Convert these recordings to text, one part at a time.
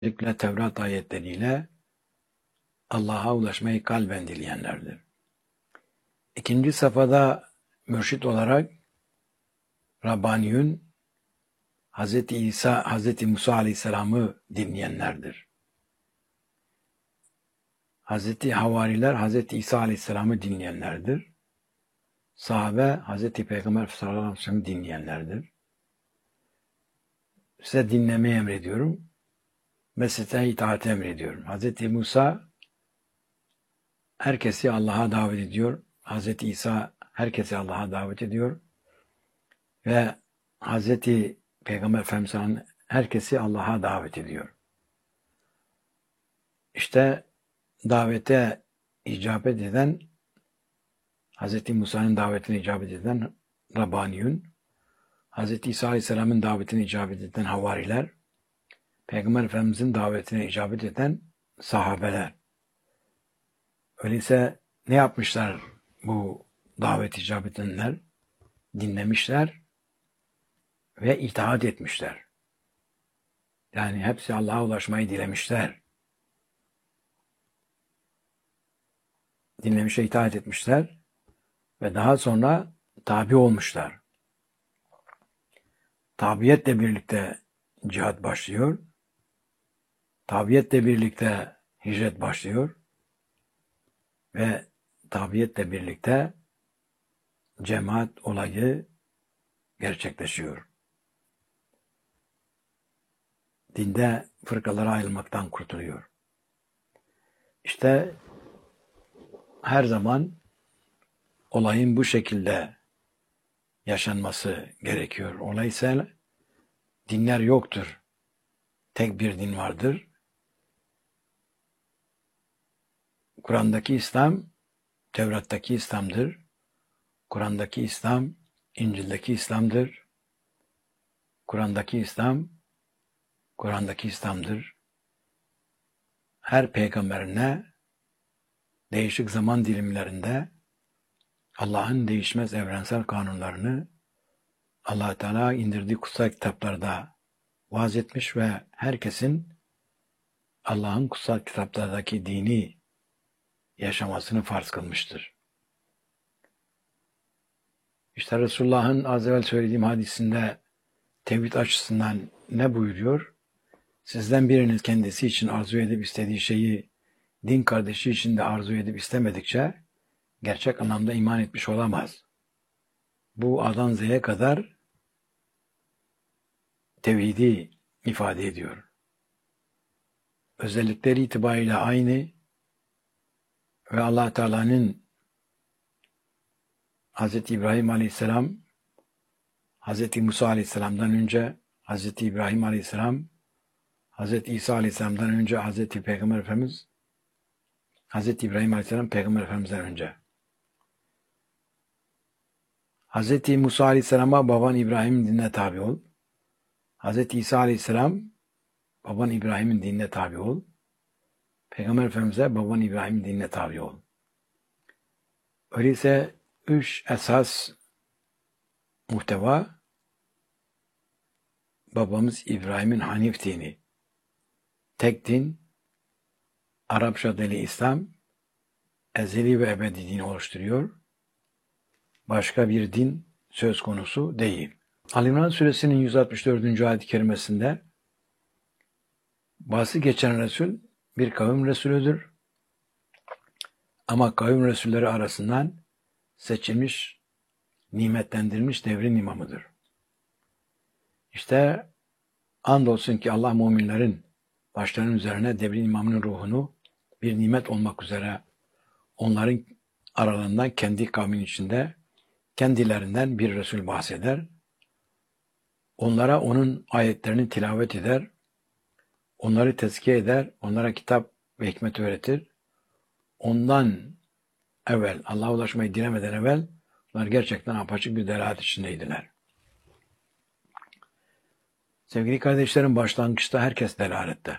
özellikle Tevrat ayetleriyle Allah'a ulaşmayı kalben dileyenlerdir. İkinci safhada mürşit olarak Rabbaniyun, Hz. İsa, Hz. Musa Aleyhisselam'ı dinleyenlerdir. Hz. Havariler, Hz. İsa Aleyhisselam'ı dinleyenlerdir. Sahabe, Hz. Peygamber sallallahu aleyhi ve sellem'i dinleyenlerdir. Size dinlemeyi emrediyorum ve size itaati emrediyorum. Hz. Musa herkesi Allah'a davet ediyor. Hz. İsa herkesi Allah'a davet ediyor. Ve Hz. Peygamber Efendimiz herkesi Allah'a davet ediyor. İşte davete icabet eden, Hz. Musa'nın davetine icabet eden Rabbaniyun, Hz. İsa Aleyhisselam'ın davetine icabet eden havariler, Peygamber Efendimiz'in davetine icabet eden sahabeler. Öyleyse ne yapmışlar bu davet icabet edenler? Dinlemişler ve itaat etmişler. Yani hepsi Allah'a ulaşmayı dilemişler. Dinlemişe itaat etmişler ve daha sonra tabi olmuşlar. Tabiyetle birlikte cihat başlıyor. Tabiyetle birlikte hicret başlıyor. Ve tabiyetle birlikte cemaat olayı gerçekleşiyor. Dinde fırkalara ayrılmaktan kurtuluyor. İşte her zaman olayın bu şekilde yaşanması gerekiyor. Olay ise dinler yoktur. Tek bir din vardır. Kur'an'daki İslam, Tevrat'taki İslam'dır. Kur'an'daki İslam, İncil'deki İslam'dır. Kur'an'daki İslam, Kur'an'daki İslam'dır. Her peygamberine değişik zaman dilimlerinde Allah'ın değişmez evrensel kanunlarını Allah-u Teala indirdiği kutsal kitaplarda vaaz etmiş ve herkesin Allah'ın kutsal kitaplardaki dini yaşamasını farz kılmıştır. İşte Resulullah'ın az evvel söylediğim hadisinde tevhid açısından ne buyuruyor? Sizden biriniz kendisi için arzu edip istediği şeyi din kardeşi için de arzu edip istemedikçe gerçek anlamda iman etmiş olamaz. Bu A'dan Z'ye kadar tevhidi ifade ediyor. Özellikleri itibariyle aynı ve Allah Teala'nın Hz. İbrahim Aleyhisselam, Hz. Musa Aleyhisselam'dan önce, Hz. İbrahim Aleyhisselam, Hz. İsa Aleyhisselam'dan önce, Hz. Peygamber Efendimiz, Hz. İbrahim Aleyhisselam Peygamber Efendimiz'den önce. Hz. Musa Aleyhisselam'a baban İbrahim'in dinine tabi ol. Hz. İsa Aleyhisselam baban İbrahim'in dinine tabi ol. Peygamber Efendimiz'e baban İbrahim'in dinine tabi ol. Öyleyse 3 esas muhteva babamız İbrahim'in Hanif dini, tek din, Arapça dili İslam, ezeli ve ebedi dini oluşturuyor. Başka bir din söz konusu değil. Ali İmran suresinin 164. ayet-i kerimesinde bahsi geçen Resul bir kavim Resulüdür. Ama kavim Resulleri arasından seçilmiş, nimetlendirilmiş devrin imamıdır. İşte andolsun ki Allah müminlerin başlarının üzerine devrin imamının ruhunu bir nimet olmak üzere onların aralarından kendi kavmin içinde kendilerinden bir Resul bahseder. Onlara onun ayetlerini tilavet eder. Onları tezkiye eder. Onlara kitap ve hikmet öğretir. Ondan evvel, Allah'a ulaşmayı dilemeden evvel onlar gerçekten apaçık bir delalet içindeydiler. Sevgili kardeşlerim, başlangıçta herkes delalette.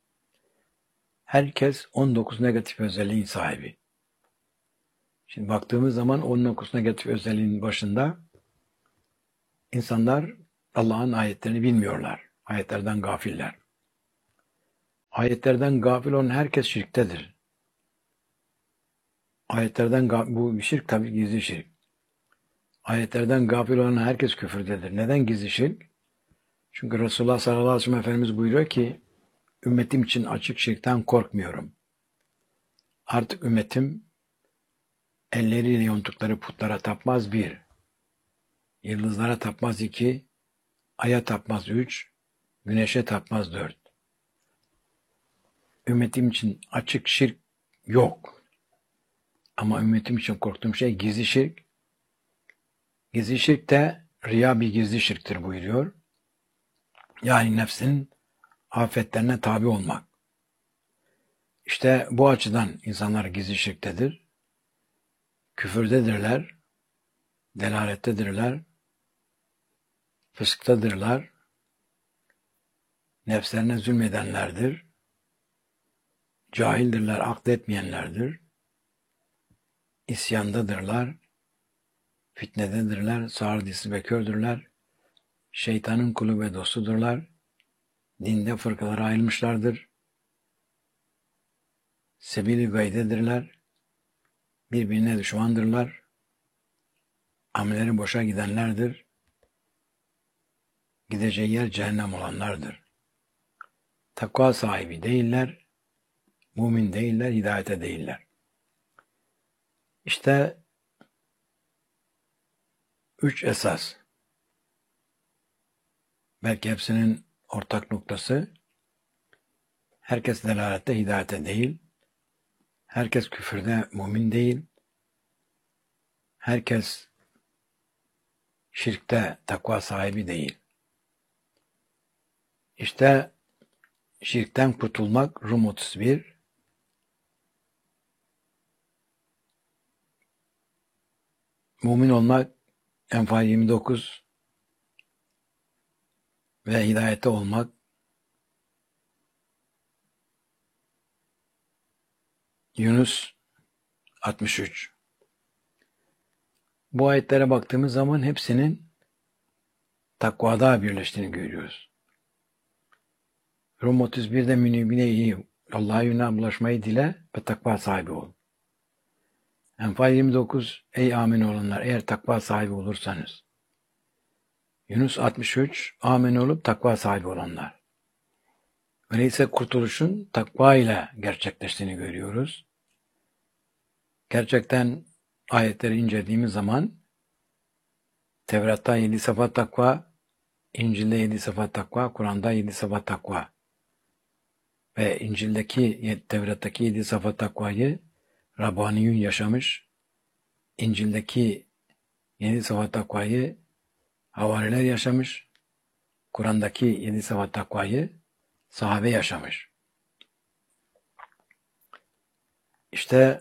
Herkes 19 negatif özelliğin sahibi. Şimdi baktığımız zaman 19 negatif özelliğin başında insanlar Allah'ın ayetlerini bilmiyorlar. Ayetlerden gafiller. Ayetlerden gafil olan herkes şirktedir. Bu şirk tabii gizli şirk. Ayetlerden gafil olan herkes küfürdedir. Neden gizli şirk? Çünkü Resulullah sallallahu aleyhi ve sellem Efendimiz buyuruyor ki ümmetim için açık şirkten korkmuyorum. Artık ümmetim elleriyle yonttukları putlara tapmaz 1, yıldızlara tapmaz 2, aya tapmaz 3, güneşe tapmaz 4. Ümmetim için açık şirk yok. Ama ümmetim için korktuğum şey gizli şirk. Gizli şirk de riya bir gizli şirktir buyuruyor. Yani nefsin afetlerine tabi olmak. İşte bu açıdan insanlar gizli şirktedir. Küfürdedirler, delalettedirler, fısktadırlar, nefslerine zulmedenlerdir, cahildirler, akletmeyenlerdir, isyandadırlar, fitnededirler, sağır disi ve kördürler, şeytanın kulu ve dostudurlar, dinde fırkalara ayrılmışlardır, sebil-i gaydedirler, birbirine düşmandırlar, amelleri boşa gidenlerdir, gideceği yer cehennem olanlardır. Takva sahibi değiller, mümin değiller, hidayete değiller. İşte 3 esas. Belki hepsinin ortak noktası, herkes delalette, hidayete değil, herkes küfürde, mümin değil, herkes şirkte, takva sahibi değil. İşte şirkten kurtulmak Rum 31, mümin olmak Enfal 29 ve hidayette olmak Yunus 63. Bu ayetlere baktığımız zaman hepsinin takvada birleştiğini görüyoruz. Rum 31'de münibine-i Allah'a yönel bulaşmayı dile ve takva sahibi ol. Enfal 29 ey amin olanlar eğer takva sahibi olursanız. Yunus 63 amin olup takva sahibi olanlar. Öyleyse kurtuluşun takva ile gerçekleştiğini görüyoruz. Gerçekten ayetleri incelediğimiz zaman Tevrat'ta 7 sıfat takva, İncil'de 7 sıfat takva, Kur'an'da 7 sıfat takva ve İncil'deki, Tevrat'taki 7 sıfat takvayı Rabbaniyun yaşamış, İncil'deki 7 sıfat takvayı havariler yaşamış, Kur'an'daki 7 sıfat takvayı sahabe yaşamış. İşte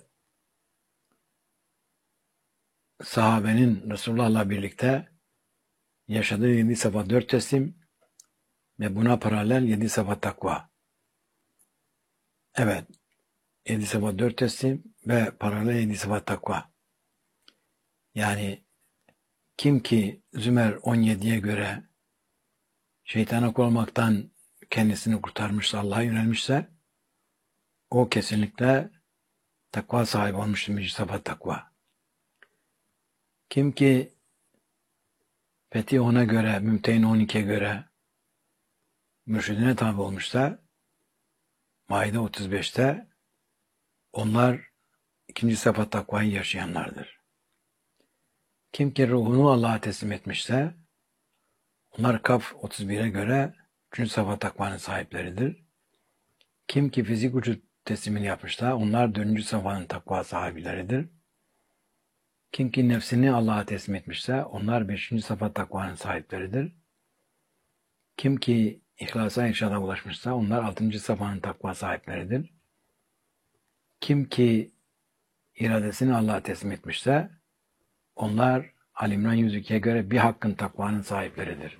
sahabenin Resulullah'la birlikte yaşadığı 7 sıfat 4 teslim ve buna paralel 7 sıfat takva. Evet, 7 sıfat 4 teslim ve paralel 7 sıfat takva. Yani kim ki Zümer 17'ye göre şeytana kul olmaktan kendisini kurtarmışsa, Allah'a yönelmişse o kesinlikle takva sahibi olmuştur. 7 sıfat takva. Kim ki Fethi 10'a göre, Mümtehin 12'ye göre mürşidine tabi olmuşsa Maide 35'te onlar 2. sıfat takvayı yaşayanlardır. Kim ki ruhunu Allah'a teslim etmişse onlar Kaf 31'e göre 3. sıfat takvanın sahipleridir. Kim ki fizik vücut teslimini yapmışsa onlar 4. sıfatın takva sahibileridir. Kim ki nefsini Allah'a teslim etmişse onlar 5. sıfat takvanın sahipleridir. Kim ki İhlasa irşada ulaşmışsa onlar 6. sıfatın takva sahipleridir. Kim ki iradesini Allah'a teslim etmişse onlar Ali İmran 102'ye göre bir hakkın takvanın sahipleridir.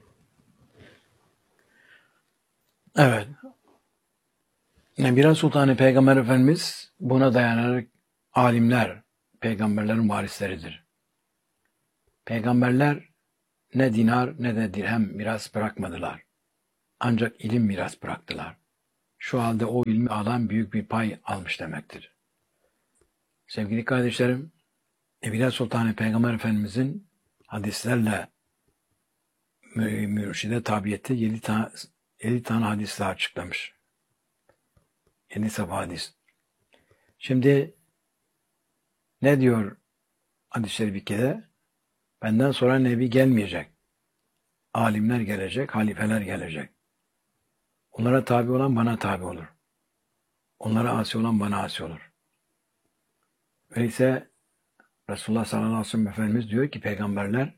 Evet. Nebira Sultanı Peygamber Efendimiz buna dayanarak alimler, peygamberlerin varisleridir. Peygamberler ne dinar ne de dirhem miras bırakmadılar. Ancak ilim miras bıraktılar. şu halde o ilmi alan büyük bir pay almış demektir. Sevgili kardeşlerim, Evliya Sultanı Peygamber Efendimizin hadislerle mürşide tabiyeti 7 tane hadisle açıklamış. 7 sayfa hadis. Şimdi ne diyor hadis-i şerifde? Benden sonra Nebi gelmeyecek. Alimler gelecek, halifeler gelecek. Onlara tabi olan bana tabi olur. Onlara asi olan bana asi olur. Öyleyse Resulullah sallallahu aleyhi ve sellem Efendimiz diyor ki peygamberler,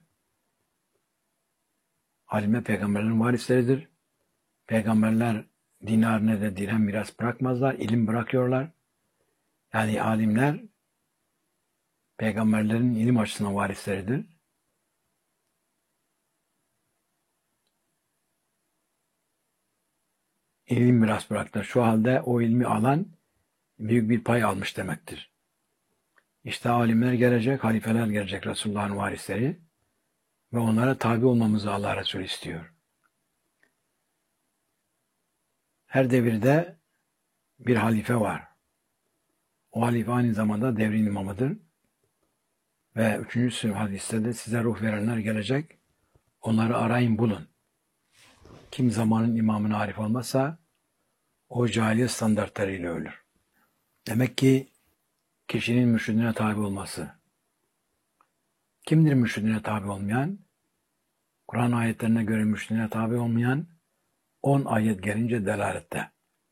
alimler peygamberlerin varisleridir. Peygamberler dinar ne de dirhem miras bırakmazlar, ilim bırakıyorlar. Yani alimler peygamberlerin ilim açısından varisleridir. İlim miras bıraktılar. Şu halde o ilmi alan büyük bir pay almış demektir. İşte alimler gelecek, halifeler gelecek, Resulullah'ın varisleri ve onlara tabi olmamızı Allah Resulü istiyor. Her devirde bir halife var. O halife aynı zamanda devrin imamıdır. Ve 3. hadiste de size ruh verenler gelecek, onları arayın bulun. Kim zamanın imamına arif olmazsa o cahiliye standartlarıyla ölür. Demek ki kişinin mürşidine tabi olması. Kimdir mürşidine tabi olmayan? Kur'an ayetlerine göre mürşidine tabi olmayan 10 ayet gelince delalette.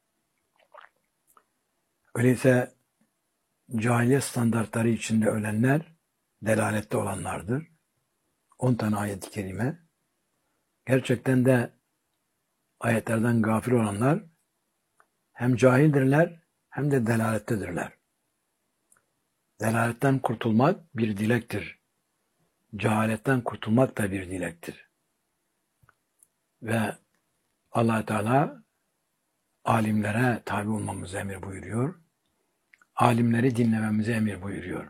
Öyleyse cahiliye standartları içinde ölenler delalette olanlardır. 10 tane ayet-i kerime. Gerçekten de ayetlerden gafil olanlar hem cahildirler hem de delalettedirler. Delaletten kurtulmak bir dilektir. Cehaletten kurtulmak da bir dilektir. Ve Allah Teala alimlere tabi olmamızı emir buyuruyor. Alimleri dinlememizi emir buyuruyor.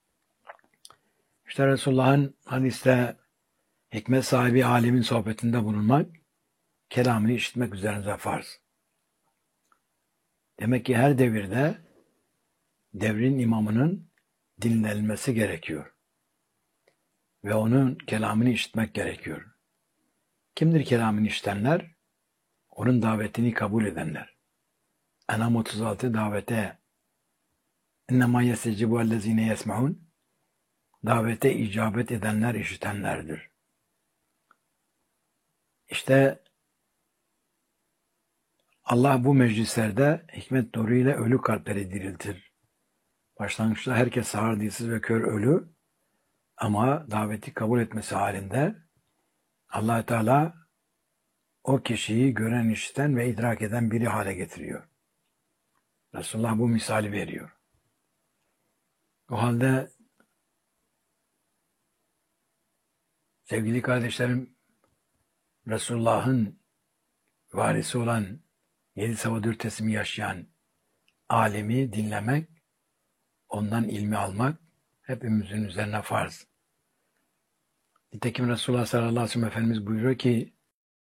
İşte Resulullah'ın hadiste hikmet sahibi alimin sohbetinde bulunmak, kelamını işitmek üzerinize farz. Demek ki her devirde devrin imamının dinlenilmesi gerekiyor. Ve onun kelamını işitmek gerekiyor. Kimdir kelamını işitenler? Onun davetini kabul edenler. Enam 36 davete اِنَّمَا يَسَجِبُ اَلَّذ۪ينَ يَسْمَعُونَ davete icabet edenler işitenlerdir. İşte Allah bu meclislerde hikmet nuruyla ölü kalpleri diriltir. Başlangıçta herkes sağır, dilsiz ve kör ölü ama daveti kabul etmesi halinde Allah Teala o kişiyi gören, işiten ve idrak eden biri hale getiriyor. Resulullah bu misali veriyor. O halde sevgili kardeşlerim, Resulullah'ın varisi olan 7 sabah 4 teslimi yaşayan alimi dinlemek, ondan ilmi almak hepimizin üzerine farz. Nitekim Resulullah sallallahu aleyhi ve sellem Efendimiz buyuruyor ki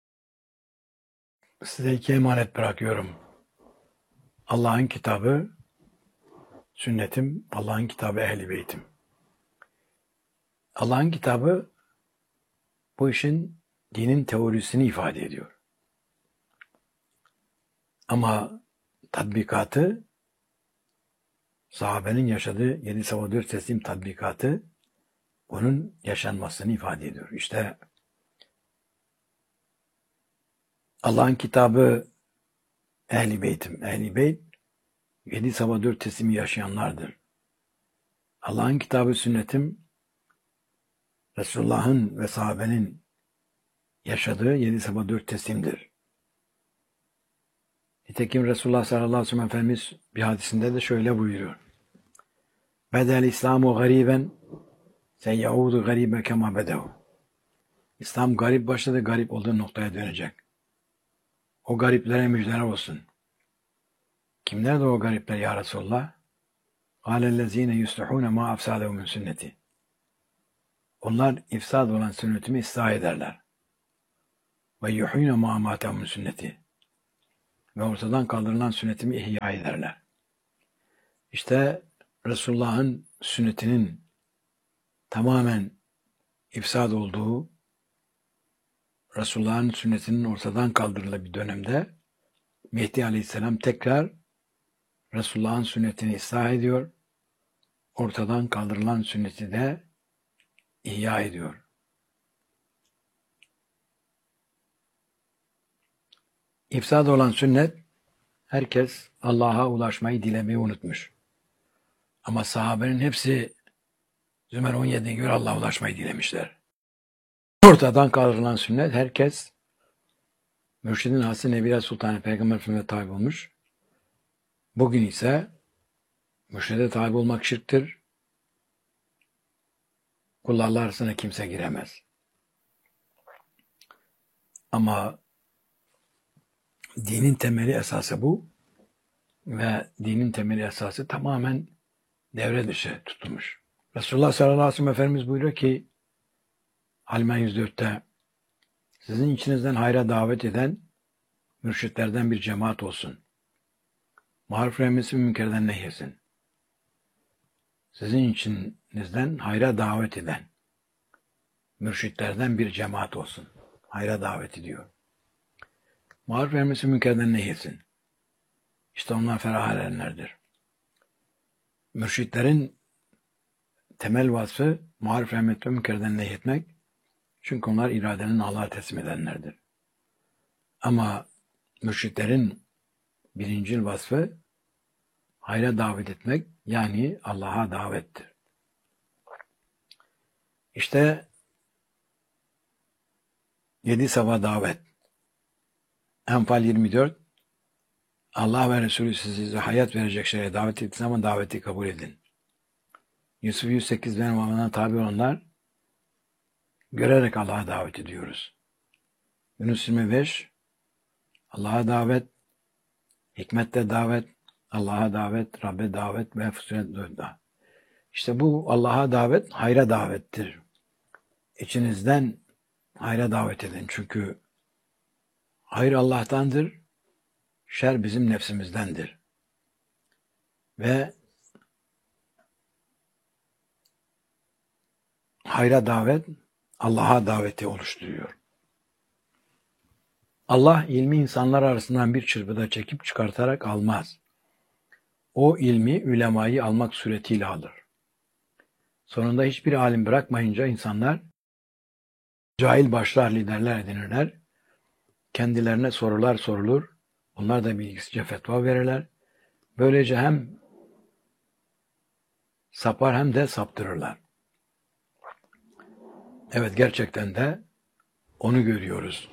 size 2 emanet bırakıyorum. Allah'ın kitabı, sünnetim, Allah'ın kitabı, ehl-i beytim. Allah'ın kitabı bu işin dinin teorisini ifade ediyor. Ama tatbikatı, sahabenin yaşadığı 7 sabah 4 teslim tatbikatı onun yaşanmasını ifade ediyor. İşte Allah'ın kitabı ehl-i beytim. Ehl-i beyt 7 sabah 4 teslimi yaşayanlardır. Allah'ın kitabı sünnetim Resulullah'ın ve sahabenin yaşadığı 7 sabah 4 teslimdir. Nitekim Resulullah sallallahu aleyhi ve sellem Efendimiz bir hadisinde de şöyle buyuruyor. Bedel İslamu gariben seyaudu garibe kema bedehu. İslam garip başladı, garip olduğu noktaya dönecek. O gariplere müjdeler olsun. Kimler de o garipler ya Resulullah? Kâlellezîne yuslihûne mâ afsâdehu min sünneti. Onlar ifsad olan sünnetimi ıslah ederler. Ve yuhîne mâ amâtehu min sünneti. ve ortadan kaldırılan sünnetimi ihya ederler. İşte Resulullah'ın sünnetinin tamamen ifsad olduğu, Resulullah'ın sünnetinin ortadan kaldırıldığı bir dönemde Mehdi Aleyhisselam tekrar Resulullah'ın sünnetini ıslah ediyor, ortadan kaldırılan sünneti de ihya ediyor. İfsad olan sünnet, herkes Allah'a ulaşmayı dilemeyi unutmuş. Ama sahabenin hepsi Zümer 17'ye göre Allah'a ulaşmayı dilemişler. Ortadan kaldırılan sünnet, herkes Mürşidin Hası Nebile Sultanı Peygamber Efendimiz'e tabi olmuş. Bugün ise mürşide tabi olmak şirktir. Kullarla arasına kimse giremez. Ama dinin temeli esası bu ve dinin temeli esası tamamen devre dışı tutulmuş. Resulullah sallallahu aleyhi ve sellem Efendimiz buyuruyor ki Halime 104'te sizin içinizden hayra davet eden mürşitlerden bir cemaat olsun. Maruf emrisi münkerden nehyesin. Sizin içinizden hayra davet eden mürşitlerden bir cemaat olsun. Hayra davet ediyor. Maruf emrisi münkerden nehyesin. İşte onlar ferah erenlerdir. Mürşitlerin temel vasfı maruf emrisi münkerden nehyetmek. Çünkü onlar iradenin Allah'a teslim edenlerdir. Ama mürşitlerin birincil vasfı hayra davet etmek, yani Allah'a davettir. İşte 7 sabah davet. Enfal 24, Allah ve Resulü size hayat verecek şeye davet ettiğiniz zaman daveti kabul edin. Yusuf 108 benim amına tabi olanlar görerek Allah'a davet ediyoruz. Yunus 25, Allah'a davet, hikmette davet, Allah'a davet, Rabbe davet ve Fusilet davet. İşte bu Allah'a davet, hayra davettir. İçinizden hayra davet edin. Çünkü hayır Allah'tandır, şer bizim nefsimizdendir. Ve hayra davet, Allah'a daveti oluşturuyor. Allah ilmi insanlar arasından bir çırpıda çekip çıkartarak almaz. O ilmi ülemayı almak suretiyle alır. Sonunda hiçbir alim bırakmayınca insanlar cahil başlar, liderler edinirler. Kendilerine sorular sorulur. Onlar da bilgisizce fetva verirler. Böylece hem sapar hem de saptırırlar. Evet, gerçekten de onu görüyoruz.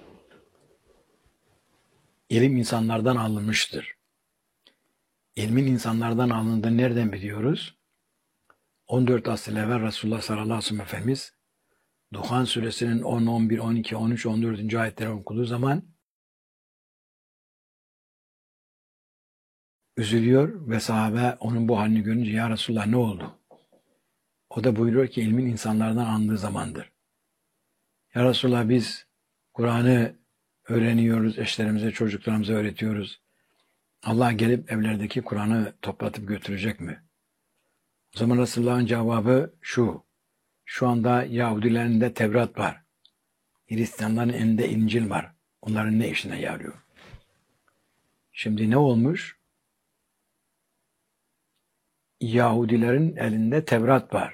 İlim insanlardan alınmıştır. İlmin insanlardan alındığını nereden biliyoruz? 14 asır evvel Resulullah sallallahu aleyhi ve sellem Efendimiz Duhan suresinin 10, 11, 12, 13, 14. ayetleri okuduğu zaman üzülüyor ve sahabe onun bu halini görünce ya Resulullah ne oldu? O da buyuruyor ki ilmin insanlardan alındığı zamandır. Ya Resulullah biz Kur'an'ı öğreniyoruz, eşlerimize, çocuklarımıza öğretiyoruz. Allah gelip evlerdeki Kur'an'ı toplatıp götürecek mi? O zaman Resulullah'ın cevabı şu anda Yahudilerin de Tevrat var. Hristiyanların elinde İncil var. Onların ne işine yarıyor? Şimdi ne olmuş? Yahudilerin elinde Tevrat var.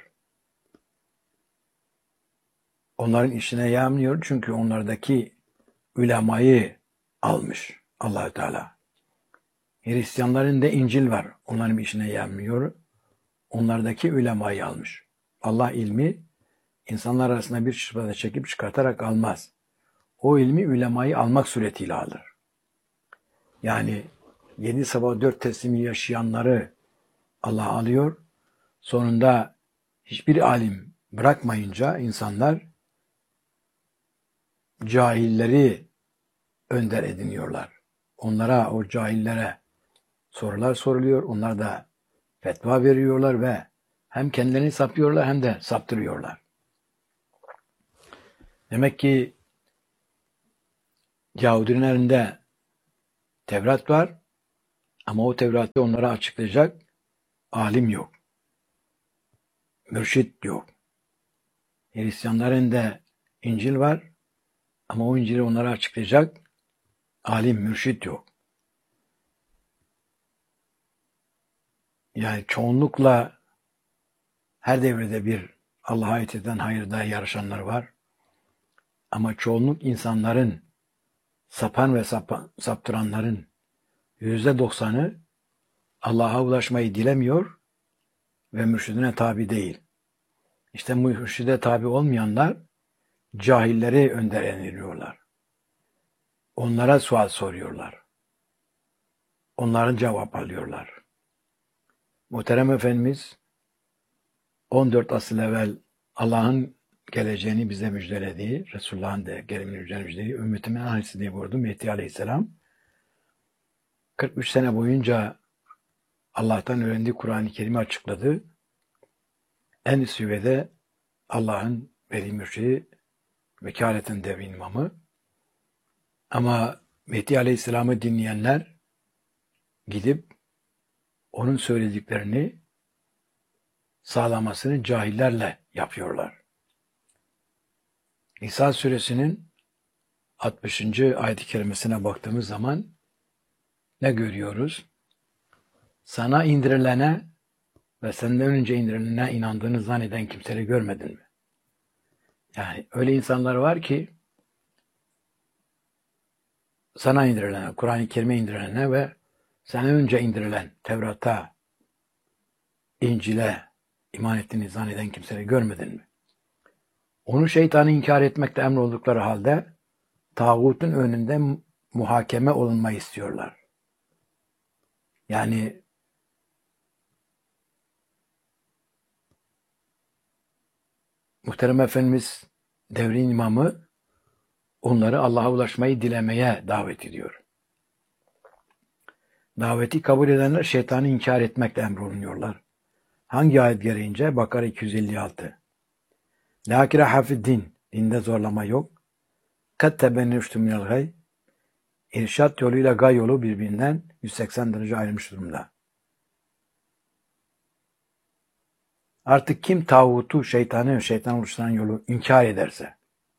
Onların işine yaramıyor çünkü onlardaki ulemayı almış Allah-u Teala. Hristiyanların da İncil var. Onların işine yaramıyor. Onlardaki ulemayı almış. Allah ilmi insanlar arasında bir çırpıda çekip çıkartarak almaz. O ilmi ulemayı almak suretiyle alır. Yani 7 sabah 4 teslimi yaşayanları Allah alıyor. Sonunda hiçbir alim bırakmayınca insanlar cahilleri önder ediniyorlar. Onlara, o cahillere sorular soruluyor. Onlar da fetva veriyorlar ve hem kendilerini sapıyorlar hem de saptırıyorlar. Demek ki Yahudilerin elinde Tevrat var ama o Tevrat'ı onlara açıklayacak alim yok. Mürşit yok. Hristiyanların da İncil var ama o İncil'i onlara açıklayacak alim, mürşit yok. Yani çoğunlukla her devrede bir Allah'a ait eden hayırda yarışanlar var. Ama çoğunluk insanların, sapan ve saptıranların %90'ı Allah'a ulaşmayı dilemiyor ve mürşidine tabi değil. İşte mürşide tabi olmayanlar cahilleri önderleniyorlar. Onlara sual soruyorlar. Onların cevap alıyorlar. Muhterem Efendimiz 14 asıl evvel Allah'ın geleceğini bize müjdelediği, Resulullah'ın da geleceğini müjdelediği, ümmetimin annesi diye buyurdu Mehdi Aleyhisselam. 43 sene boyunca Allah'tan öğrendiği Kur'an-ı Kerim'i açıkladı. En üst seviyede Allah'ın veli mürşidi, vekaletin devrin imamı. Ama Mehdi Aleyhisselam'ı dinleyenler gidip onun söylediklerini sağlamasını cahillerle yapıyorlar. Nisa suresinin 60. ayet-i kerimesine baktığımız zaman ne görüyoruz? Sana indirilene ve senden önce indirilene inandığını zanneden kimseleri görmedin mi? Yani öyle insanlar var ki sana indirilene, Kur'an-ı Kerim'e indirilene ve senden önce indirilen Tevrat'a, İncil'e iman ettiğini zanneden kimseleri görmedin mi? Onu şeytanı inkar etmekle emroldukları halde tağutun önünde muhakeme olunmayı istiyorlar. Yani Muhterem Efendimiz devrin imamı onları Allah'a ulaşmayı dilemeye davet ediyor. Daveti kabul edenler şeytanı inkar etmekle emrolunuyorlar. Hangi ayet gereğince? Bakara 256. La ikrahe fi'd-din. Dinde zorlama yok. Kad tebenneştü minel gay. İrşad yoluyla gay yolu birbirinden 180 derece ayrılmış durumda. Artık kim tağutu, şeytan oluşturan yolu inkar ederse,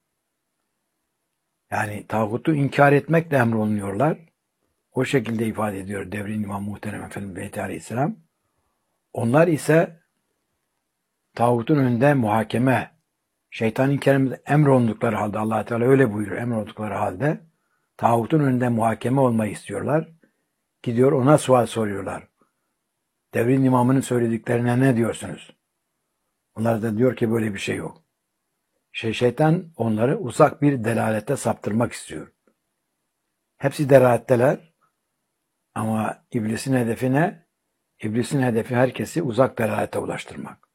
yani tağutu inkar etmekle emrolunuyorlar. O şekilde ifade ediyor devrin İmam Muhterem Efendimiz Mehdi Aleyhisselam. Onlar ise tağutun önünde muhakeme, şeytanın kerimde emrolundukları halde, Allah Teala öyle buyuruyor, emrolundukları halde tağutun önünde muhakeme olmayı istiyorlar. Gidiyor ona sual soruyorlar. Devrin imamının söylediklerine ne diyorsunuz? Onlar da diyor ki böyle bir şey yok. Şeytan onları uzak bir delalete saptırmak istiyor. Hepsi delaletteler ama iblisin hedefi ne? İblisin hedefi herkesi uzak delalete ulaştırmak.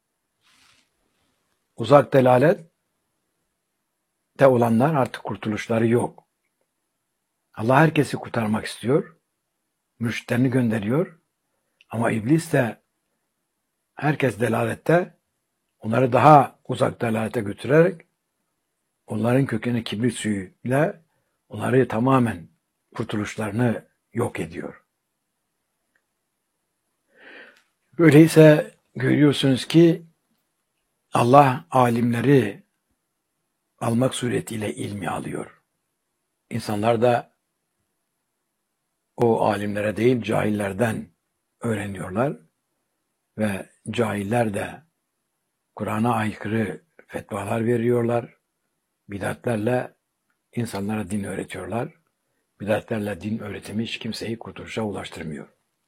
Uzak delalette olanlar artık kurtuluşları yok. Allah herkesi kurtarmak istiyor. Mürşitlerini gönderiyor. Ama iblis de herkes delalette onları daha uzak delalete götürerek onların kökeni kibrit suyuyla onları tamamen kurtuluşlarını yok ediyor. Öyleyse görüyorsunuz ki Allah alimleri almak suretiyle ilmi alıyor. İnsanlar da o alimlere değil cahillerden öğreniyorlar ve cahiller de Kur'an'a aykırı fetvalar veriyorlar. Bidatlerle insanlara din öğretiyorlar. Bidatlerle din öğretimi hiç kimseyi kurtuluşa ulaştırmıyor.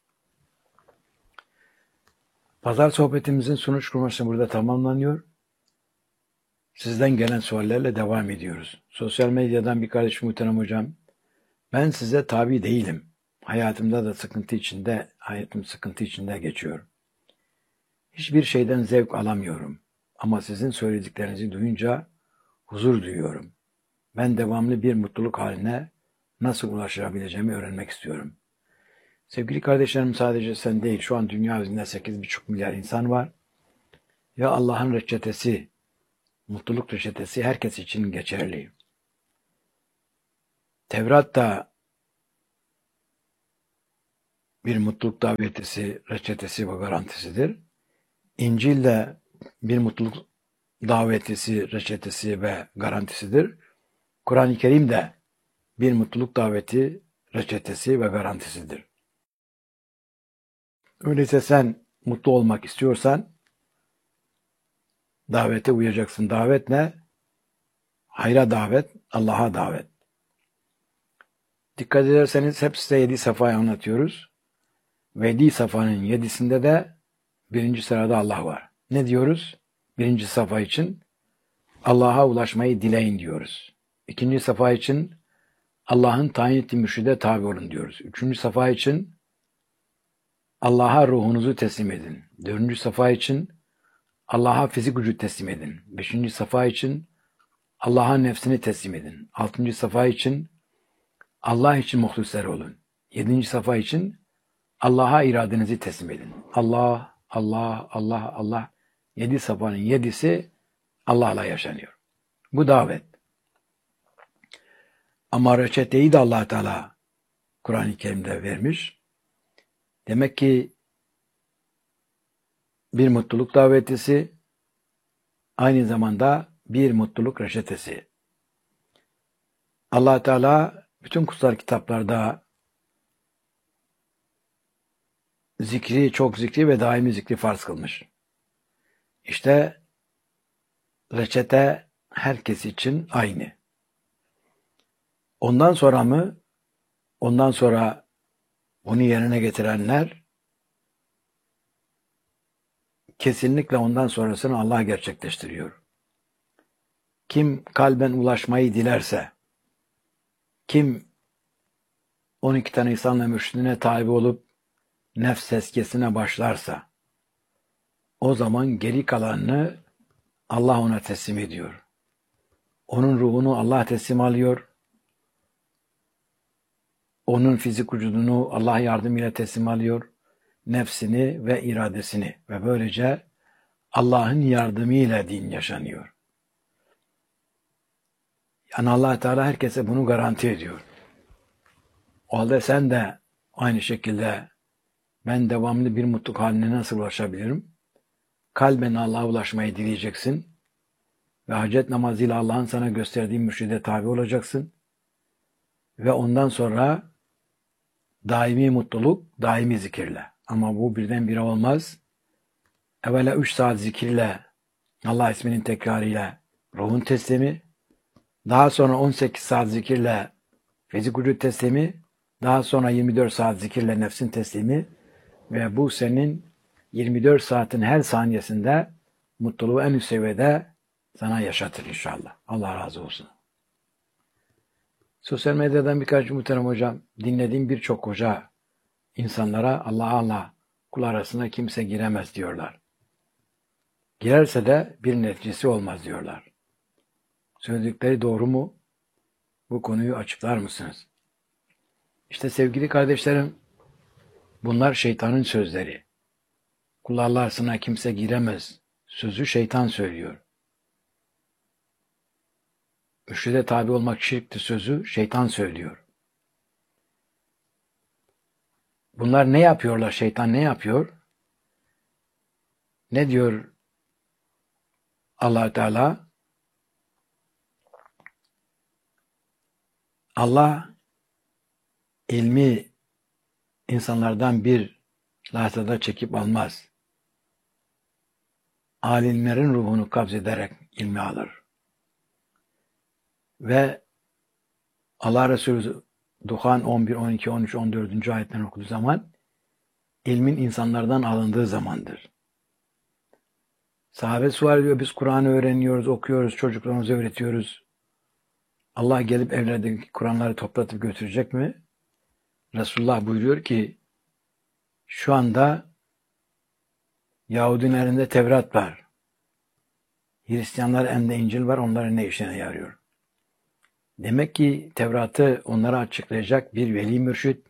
Pazar sohbetimizin sonuç kurması burada tamamlanıyor. Sizden gelen suallerle devam ediyoruz. Sosyal medyadan bir kardeşim Muhterem Hocam, ben size tabi değilim. Hayatım sıkıntı içinde geçiyor. Hiçbir şeyden zevk alamıyorum. Ama sizin söylediklerinizi duyunca huzur duyuyorum. Ben devamlı bir mutluluk haline nasıl ulaşabileceğimi öğrenmek istiyorum. Sevgili kardeşlerim, sadece sen değil, şu an dünya üzerinde 8,5 milyar insan var. Ve Allah'ın reçetesi, mutluluk reçetesi herkes için geçerli. Tevrat'ta bir mutluluk davetisi, reçetesi ve garantisidir. İncil de bir mutluluk davetisi, reçetesi ve garantisidir. Kur'an-ı Kerim de bir mutluluk daveti, reçetesi ve garantisidir. Öyleyse sen mutlu olmak istiyorsan davete uyacaksın. Davet ne? Hayra davet, Allah'a davet. Dikkat ederseniz hep size 7 safhayı anlatıyoruz. Ve 7 safhanın 7'sinde de birinci sırada Allah var. Ne diyoruz? Birinci safa için Allah'a ulaşmayı dileyin diyoruz. İkinci safa için Allah'ın tayin ettiği mürşide tabi olun diyoruz. Üçüncü safa için Allah'a ruhunuzu teslim edin. Dördüncü safa için Allah'a fizik gücü teslim edin. Beşinci safa için Allah'a nefsini teslim edin. Altıncı safa için Allah için muhlisler olun. Yedinci safa için Allah'a iradenizi teslim edin. Allah, Allah, Allah, Allah. 7 safanın 7'si Allah'la yaşanıyor. Bu davet. Ama reçeteyi de Allah Teala Kur'an-ı Kerim'de vermiş. Demek ki bir mutluluk davetisi aynı zamanda bir mutluluk reçetesi. Allah Teala bütün kutsal kitaplarda zikri, çok zikri ve daimi zikri farz kılmış. İşte reçete herkes için aynı. Ondan sonra mı? Ondan sonra bunu yerine getirenler kesinlikle ondan sonrasını Allah gerçekleştiriyor. Kim kalben ulaşmayı dilerse, kim 12 tane İslam'la mürşidine tabi olup nefs tezkiyesine başlarsa, o zaman geri kalanını Allah ona teslim ediyor. Onun ruhunu Allah teslim alıyor. Onun fizik vücudunu Allah yardımıyla teslim alıyor. Nefsini ve iradesini ve böylece Allah'ın yardımıyla din yaşanıyor. Yani Allah Teala herkese bunu garanti ediyor. O halde sen de aynı şekilde ben devamlı bir mutluluk haline nasıl ulaşabilirim? Kalben Allah'a ulaşmayı dileyeceksin ve hacet namazıyla Allah'ın sana gösterdiği mürşide tabi olacaksın ve ondan sonra daimi mutluluk, daimi zikirle. Ama bu birdenbire olmaz. Evvela 3 saat zikirle, Allah isminin tekrarıyla ruhun teslimi, daha sonra 18 saat zikirle fizik vücut teslimi, daha sonra 24 saat zikirle nefsin teslimi ve bu senin 24 saatin her saniyesinde mutluluğu en üst seviyede sana yaşatır inşallah. Allah razı olsun. Sosyal medyadan birkaç muhterem hocam, dinlediğim birçok hoca insanlara Allah kul arasına kimse giremez diyorlar. Girerse de bir neticesi olmaz diyorlar. Söyledikleri doğru mu? Bu konuyu açıklar mısınız? İşte sevgili kardeşlerim, bunlar şeytanın sözleri. Kul arasına kimse giremez. Sözü şeytan söylüyor. Mürşide tabi olmak şirktir sözü şeytan söylüyor. Bunlar ne yapıyorlar? Şeytan ne yapıyor? Ne diyor Allah Teala? Allah ilmi insanlardan bir lahzada çekip almaz. Alimlerin ruhunu kabzederek ilmi alır. Ve Allah Resulü Duhan 11, 12, 13, 14. ayetlerini okuduğu zaman ilmin insanlardan alındığı zamandır. Sahabe sual ediyor, biz Kur'an'ı öğreniyoruz, okuyoruz, çocuklarımıza öğretiyoruz. Allah gelip evlerdeki Kur'anları toplatıp götürecek mi? Resulullah buyuruyor ki şu anda Yahudilerin elinde Tevrat var. Hristiyanlar elinde İncil var, onların ne işine yarıyor? Demek ki Tevrat'ı onlara açıklayacak bir veli mürşid,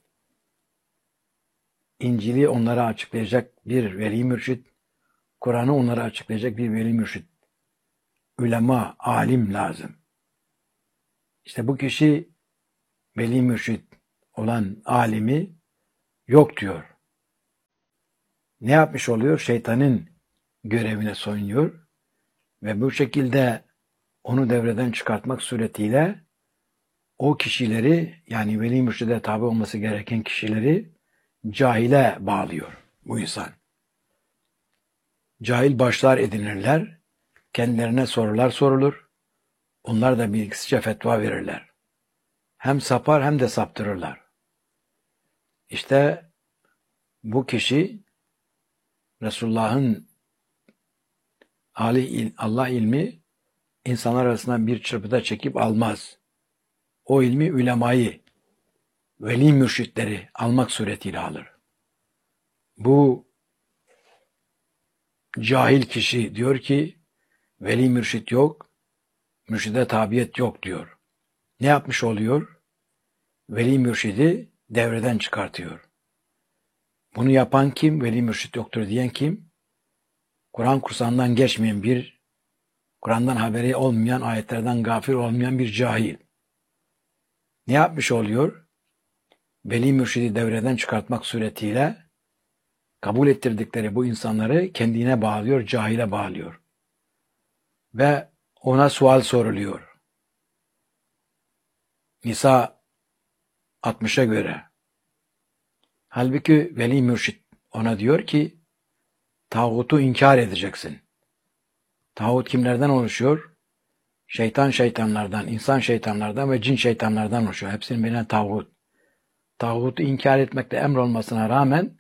İncil'i onlara açıklayacak bir veli mürşid, Kur'an'ı onlara açıklayacak bir veli mürşid, ulema, alim lazım. İşte bu kişi veli mürşid olan alimi yok diyor. Ne yapmış oluyor? Şeytanın görevine soyunuyor ve bu şekilde onu devreden çıkartmak suretiyle o kişileri, yani veli mürşide tabi olması gereken kişileri cahile bağlıyor bu insan. Cahil başlar edinirler, kendilerine sorular sorulur, onlar da bilgisizce fetva verirler. Hem sapar hem de saptırırlar. İşte bu kişi Resulullah'ın Allah ilmi insanlar arasından bir çırpıda çekip almaz. O ilmi ulemayı, veli mürşitleri almak suretiyle alır. Bu cahil kişi diyor ki veli mürşit yok, mürşide tabiyet yok diyor. Ne yapmış oluyor? Veli mürşidi devreden çıkartıyor. Bunu yapan kim? Veli mürşit yoktur diyen kim? Kur'an kursağından geçmeyen bir, Kur'an'dan haberi olmayan, ayetlerden gafil olmayan bir cahil. Ne yapmış oluyor? Veli mürşidi devreden çıkartmak suretiyle kabul ettirdikleri bu insanları kendine bağlıyor, cahile bağlıyor. Ve ona sual soruluyor. Nisa 60'a göre. Halbuki veli mürşit ona diyor ki tağutu inkar edeceksin. Tağut kimlerden oluşuyor? Şeytanlardan, insan şeytanlardan ve cin şeytanlardan oluşuyor. Hepsinin birine tağut. Tağutu inkar etmekle emrolmasına rağmen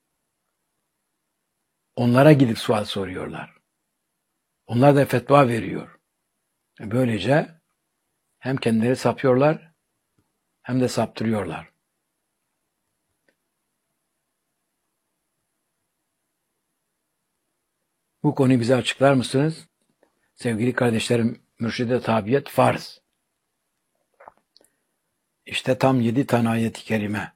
onlara gidip sual soruyorlar. Onlar da fetva veriyor. Böylece hem kendileri sapıyorlar hem de saptırıyorlar. Bu konuyu bize açıklar mısınız? Sevgili kardeşlerim, mürşide tabiyet farz. İşte tam 7 tane ayet-i kerime.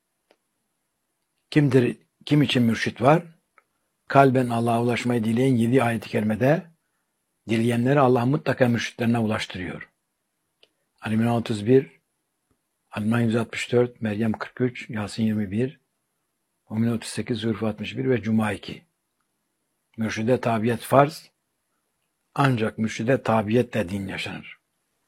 Kim için mürşit var? Kalben Allah'a ulaşmayı dileyen 7 ayet-i kerimede dileyenleri Allah mutlaka mürşitlerine ulaştırıyor. Ali-İmran 31, Ali-İmran 164, Meryem 43, Yasin 21, Mümin 38, Zülfü 61 ve Cuma 2. Mürşide tabiyet farz, ancak mürşide tabiyetle din yaşanır.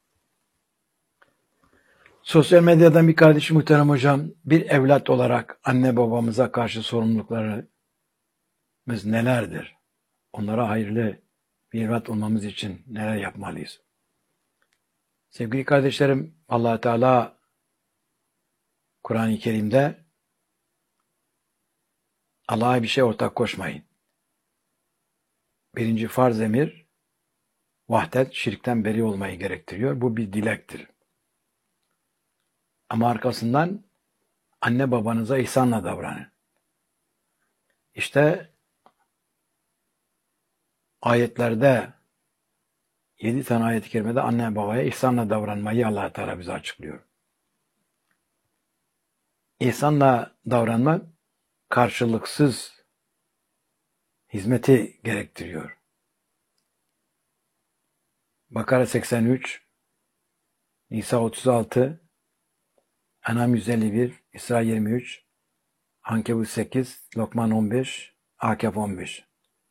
Sosyal medyadan bir kardeşim muhterem hocam, bir evlat olarak anne babamıza karşı sorumluluklarımız nelerdir? Onlara hayırlı bir evlat olmamız için neler yapmalıyız? Sevgili kardeşlerim, Allah Teala Kur'an-ı Kerim'de Allah'a bir şey ortak koşmayın. Birinci farz emir, vahdet, şirkten beri olmayı gerektiriyor. Bu bir dilektir. Ama arkasından anne babanıza ihsanla davranın. İşte ayetlerde 7 tane ayet-i kerimede anne babaya ihsanla davranmayı Allah Teala bize açıklıyor. İhsanla davranmak karşılıksız hizmeti gerektiriyor. Bakara 83, Nisa 36, En'am 151, İsra 23, Ankebut 8, Lokman 15, Akaf 15.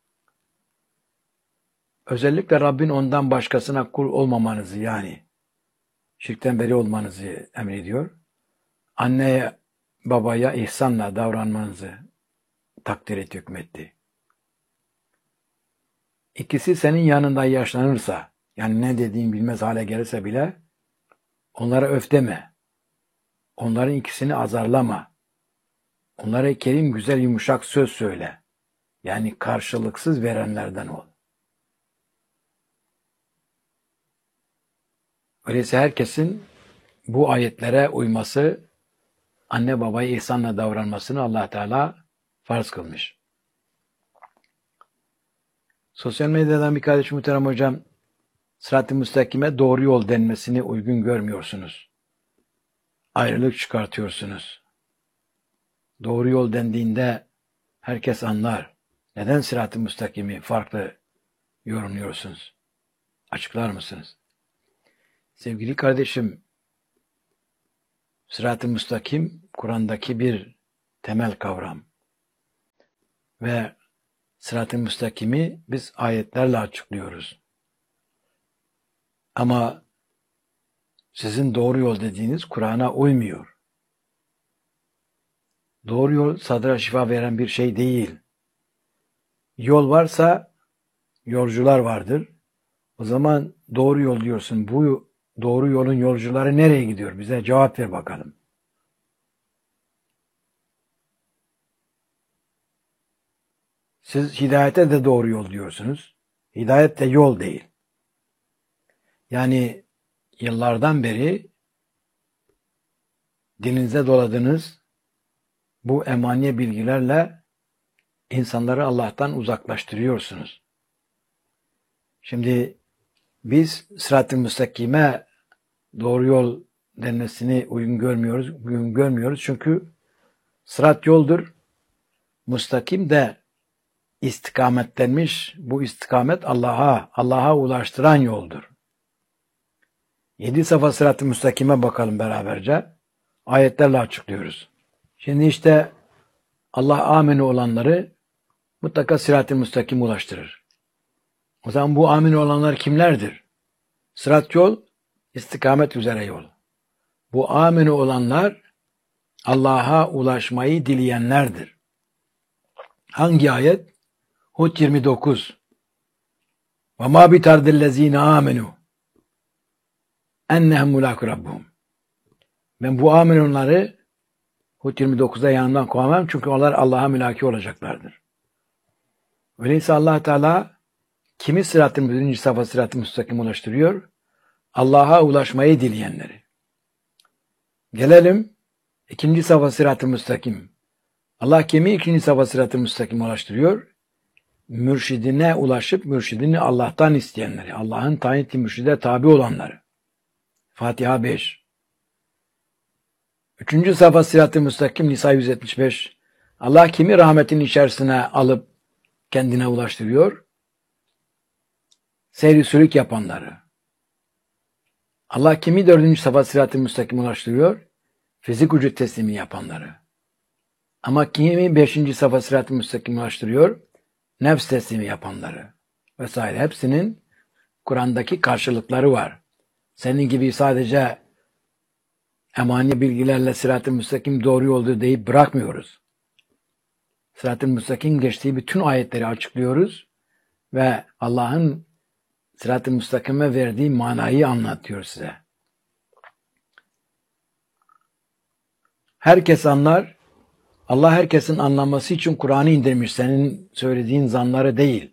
Özellikle Rabbin ondan başkasına kul olmamanızı, yani şirkten beri olmanızı emrediyor. Anneye, babaya ihsanla davranmanızı takdir et, hükmetti. İkisi senin yanında yaşlanırsa, yani ne dediğin bilmez hale gelirse bile onlara öf deme. Onların ikisini azarlama. Onlara kerim, güzel, yumuşak söz söyle. Yani karşılıksız verenlerden ol. Öyleyse herkesin bu ayetlere uyması, anne babaya ihsanla davranmasını Allah Teala farz kılmış. Sosyal medyadan bir kardeşim muhterem hocam, sırat-ı müstakime doğru yol denmesini uygun görmüyorsunuz. Ayrılık çıkartıyorsunuz. Doğru yol dendiğinde herkes anlar. Neden sırat-ı müstakimi farklı yorumluyorsunuz? Açıklar mısınız? Sevgili kardeşim, sırat-ı müstakim Kur'an'daki bir temel kavram. Ve sırat-ı müstakimi biz ayetlerle açıklıyoruz. Ama sizin doğru yol dediğiniz Kur'an'a uymuyor. Doğru yol sadra şifa veren bir şey değil. Yol varsa yolcular vardır. O zaman doğru yol diyorsun. Bu doğru yolun yolcuları nereye gidiyor? Bize cevap ver bakalım. Siz hidayete de doğru yol diyorsunuz. Hidayet de yol değil. Yani yıllardan beri dilinize doladığınız bu emaniye bilgilerle insanları Allah'tan uzaklaştırıyorsunuz. Şimdi biz sırat-ı müstakime doğru yol denmesini uygun görmüyoruz. Çünkü sırat yoldur. Müstakim de istikametlenmiş. Bu istikamet Allah'a ulaştıran yoldur. 7 safa sırat-ı müstakime bakalım beraberce. Ayetlerle açıklıyoruz. Şimdi işte Allah amini olanları mutlaka sırat-ı müstakim ulaştırır. O zaman bu amin olanlar kimlerdir? Sırat yol, istikamet üzere yol. Bu amin olanlar Allah'a ulaşmayı dileyenlerdir. Hangi ayet? Hud 29. Ve ma bitardillezine amenu ennehum mulâku rabbuhum. Ben bu amin olanları Hud 29'da yanından kovamam çünkü onlar Allah'a mülaki olacaklardır. Öyleyse Allah Teala kimi sırat-ı birinci safa sırat-ı müstakim ulaştırıyor? Allah'a ulaşmayı dileyenleri. Gelelim ikinci safa sırat-ı müstakim. Allah kimi ikinci safa sırat-ı müstakim ulaştırıyor? Mürşidine ulaşıp mürşidini Allah'tan isteyenleri. Allah'ın tayin ettiği mürşide tabi olanları. Fatiha 5. Üçüncü safa sırat-ı müstakim Nisa 175. Allah kimi rahmetin içerisine alıp kendine ulaştırıyor? Seyri sülük yapanları. Allah kimi dördüncü safa sırat-ı müstakim ulaştırıyor? Fizik vücut teslimi yapanları. Ama kimi beşinci safa sırat-ı müstakim ulaştırıyor? Nefs teslimi yapanları. Vesaire. Hepsinin Kur'an'daki karşılıkları var. Senin gibi sadece emani bilgilerle sırat-ı müstakim doğru yoldur deyip bırakmıyoruz. Sırat-ı müstakim geçtiği bütün ayetleri açıklıyoruz ve Allah'ın sırat-ı müstakime verdiği manayı anlatıyor size. Herkes anlar. Allah herkesin anlaması için Kur'an'ı indirmiş. Senin söylediğin zanları değil.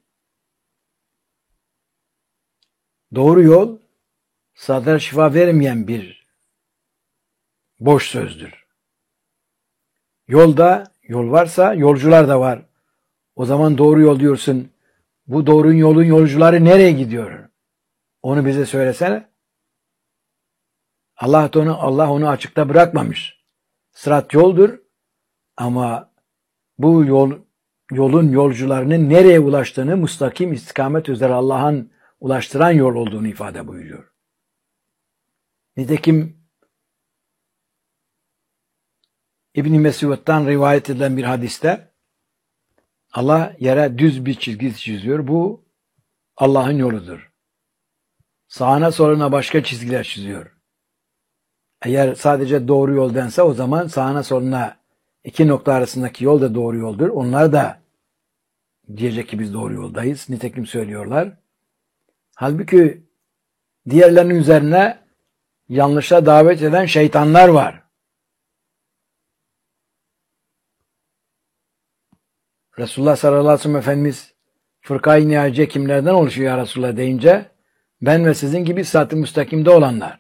Doğru yol sadra şifa vermeyen bir boş sözdür. Yol varsa yolcular da var. O zaman doğru yol diyorsun. Bu doğru yolun yolcuları nereye gidiyor? Onu bize söylesene. Allah onu açıkta bırakmamış. Sırat yoldur ama bu yolun yolcularının nereye ulaştığını müstakim istikamet üzere Allah'ın ulaştıran yol olduğunu ifade buyuruyor. Nitekim İbn-i Mesud'dan rivayet edilen bir hadiste Allah yere düz bir çizgi çiziyor. Bu Allah'ın yoludur. Sağına soluna başka çizgiler çiziyor. Eğer sadece doğru yol dense o zaman sağına soluna iki nokta arasındaki yol da doğru yoldur. Onlar da diyecek ki biz doğru yoldayız. Nitekim söylüyorlar. Halbuki diğerlerinin üzerine yanlışa davet eden şeytanlar var. Resulullah sallallahu aleyhi ve sellem Efendimiz fırkayı nihaciye kimlerden oluşuyor ya Resulullah deyince ben ve sizin gibi sırat-ı müstakimde olanlar.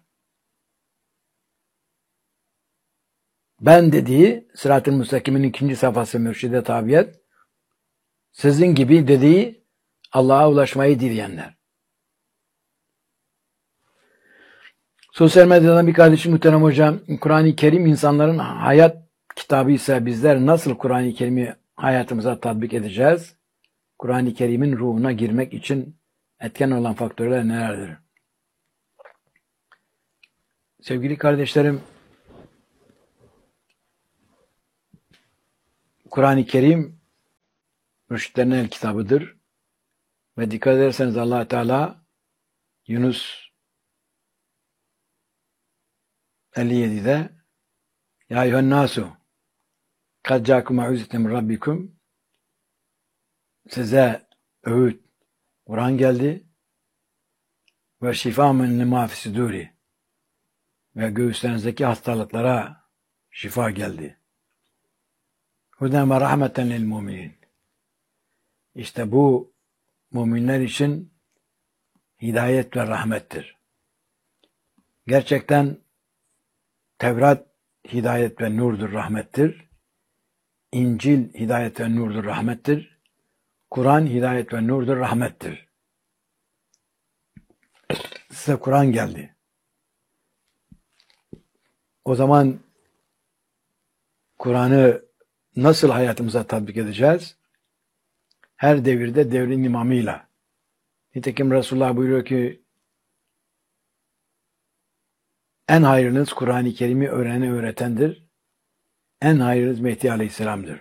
Ben dediği sırat-ı müstakimin ikinci safhası mürşide tabiyet. Sizin gibi dediği Allah'a ulaşmayı dileyenler. Sosyal medyadan bir kardeşim muhterem hocam, Kur'an-ı Kerim insanların hayat kitabı ise bizler nasıl Kur'an-ı Kerim'i hayatımıza tatbik edeceğiz? Kur'an-ı Kerim'in ruhuna girmek için etken olan faktörler nelerdir? Sevgili kardeşlerim, Kur'an-ı Kerim mürşitlerin el kitabıdır. Ve dikkat ederseniz Allah Teala Yunus 57'de Ya eyyühen nasu kad ca'akum mev'izetem min rabbikum, size öğüt Kur'an geldi ve şifa min lima fi suduri, ve göğüslerinizdeki hastalıklara şifa geldi. Huden ve rahmeten lil muminin. İşte bu müminler için hidayet ve rahmettir. Gerçekten Tevrat hidayet ve nurdur, rahmettir. İncil hidayet ve nurdur, rahmettir. Kur'an hidayet ve nurdur, rahmettir. Size Kur'an geldi. O zaman Kur'an'ı nasıl hayatımıza tatbik edeceğiz? Her devirde devrin imamıyla. Nitekim Resulullah buyuruyor ki en hayırlınız Kur'an-ı Kerim'i öğrenen öğretendir. En hayırlınız Mehdi Aleyhisselam'dır.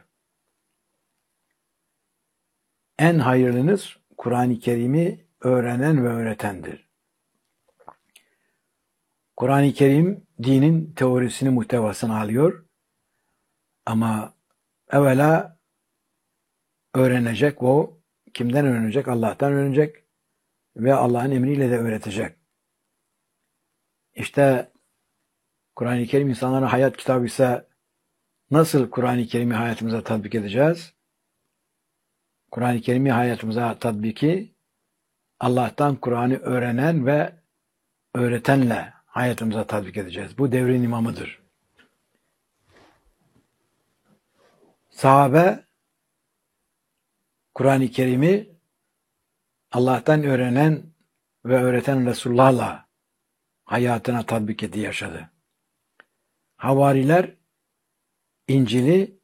En hayırlınız Kur'an-ı Kerim'i öğrenen ve öğretendir. Kur'an-ı Kerim dinin teorisini, muhtevasını alıyor. Ama evvela öğrenecek o. Kimden öğrenecek? Allah'tan öğrenecek. Ve Allah'ın emriyle de öğretecek. İşte Kur'an-ı Kerim insanların hayat kitabı ise nasıl Kur'an-ı Kerim'i hayatımıza tatbik edeceğiz? Kur'an-ı Kerim'i hayatımıza tatbiki Allah'tan Kur'an'ı öğrenen ve öğretenle hayatımıza tatbik edeceğiz. Bu devrin imamıdır. Sahabe Kur'an-ı Kerim'i Allah'tan öğrenen ve öğreten Resulullah'la hayatına tatbik etti, yaşadı. Havariler İncil'i